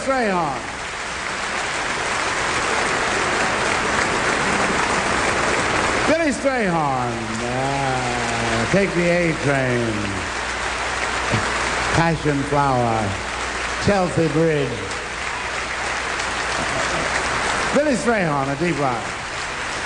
Strayhorn. Billy Strayhorn. Take the A Train. Passion Flower. Chelsea Bridge. Billy Strayhorn, a deep rock.